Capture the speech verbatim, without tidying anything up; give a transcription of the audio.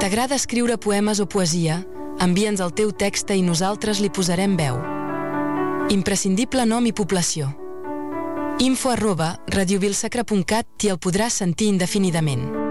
T'agrada escriure poemes o poesia? Envia'ns el teu text i nosaltres li posarem veu. Imprescindible nom i població. info arroba radiovilsacra punt cat i el podràs sentir indefinidament.